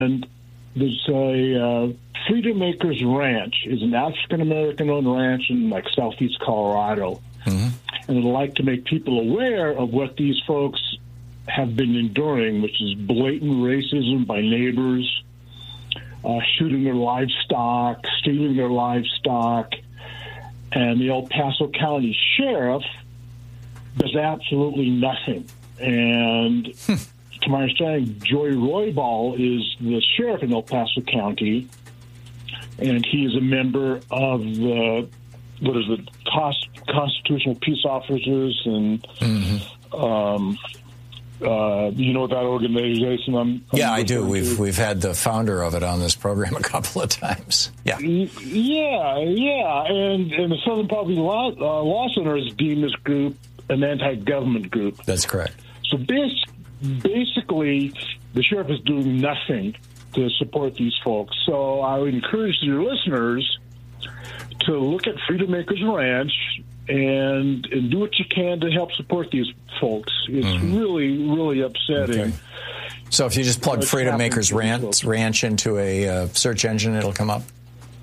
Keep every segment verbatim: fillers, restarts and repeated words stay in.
And there's a uh, Freedom Acres Ranch is an African-American-owned ranch in like southeast Colorado. Mm-hmm. And I'd like to make people aware of what these folks have been enduring, which is blatant racism by neighbors, uh, shooting their livestock, stealing their livestock. And the El Paso County Sheriff does absolutely nothing. And to my understanding, Joy Roybal is the sheriff in El Paso County, and he is a member of the, what is it, Cost, Constitutional Peace Officers, and mm-hmm. um, uh, you know that organization? I'm, I'm yeah, I do. We've to. we've had the founder of it on this program a couple of times. Yeah, yeah, yeah, and and the Southern Poverty Law, uh, Law Center has deemed this group an anti-government group. That's correct. So this. Basically, the sheriff is doing nothing to support these folks. So I would encourage your listeners to look at Freedom Acres Ranch and and do what you can to help support these folks. It's mm-hmm. really, really upsetting. Okay. So if you just plug Freedom Acres Ranch, Ranch into a uh, search engine, it'll come up?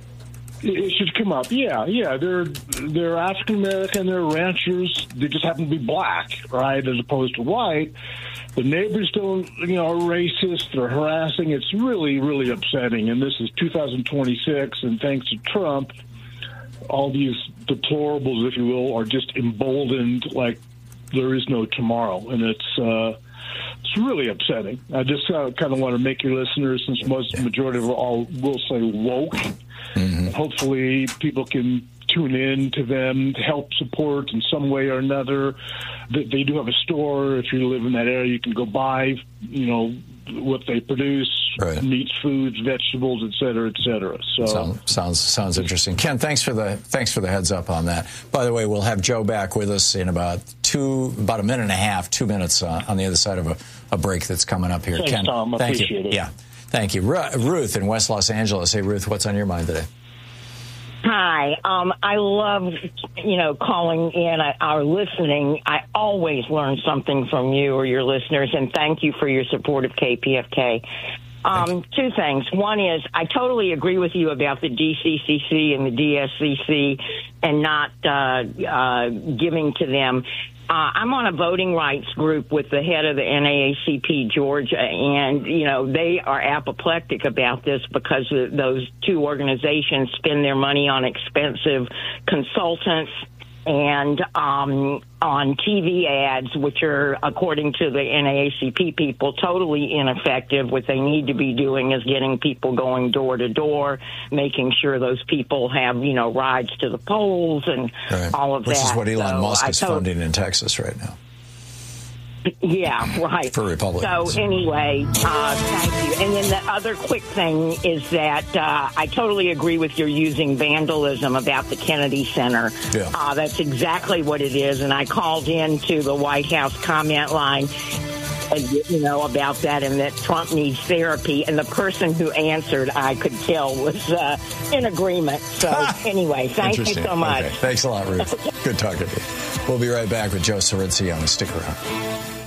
It should come up, yeah, yeah. They're they're African American, they're ranchers. They just happen to be black, right, as opposed to white. The neighbors still, you know, are racist. They're harassing. It's really, really upsetting. And this is two thousand twenty-six, and thanks to Trump, all these deplorables, if you will, are just emboldened like there is no tomorrow, and it's uh, it's really upsetting. I just uh, kind of want to make your listeners, since most the majority of all will say woke. Mm-hmm. Hopefully people can tune in to them to help support in some way or another. They do have a store. If you live in that area, you can go buy, you know, what they produce, right. Meats, foods, vegetables, et cetera, et cetera. So Sound, sounds sounds interesting. Ken, thanks for the thanks for the heads up on that. By the way, we'll have Joe back with us in about two about a minute and a half, two minutes uh, on the other side of a, a break that's coming up here. Thanks, Ken, Tom. I thank appreciate you. it. Yeah. Thank you. Ru- Ruth in West Los Angeles. Hey, Ruth, what's on your mind today? Hi. Um, I love, you know, calling in or listening. I always learn something from you or your listeners, and thank you for your support of K P F K. Um, two things. One is I totally agree with you about the D C C C and the D S C C and not uh, uh, giving to them. Uh, I'm on a voting rights group with the head of the N double A C P Georgia, and, you know, they are apoplectic about this because those two organizations spend their money on expensive consultants and um, on T V ads, which are, according to the N double A C P people, totally ineffective. What they need to be doing is getting people going door to door, making sure those people have, you know, rides to the polls and right. all of which that. Which is what Elon so Musk I is to- funding in Texas right now. Yeah, right. For Republicans. So anyway, uh, thank you. And then the other quick thing is that uh, I totally agree with your using vandalism about the Kennedy Center. Yeah. Uh, that's exactly what it is. And I called into the White House comment line, uh, you know, about that and that Trump needs therapy. And the person who answered, I could tell, was uh, in agreement. So anyway, thank you so much. Okay. Thanks a lot, Ruth. Good talking to you. We'll be right back with Joe Sorizzione. Stick around.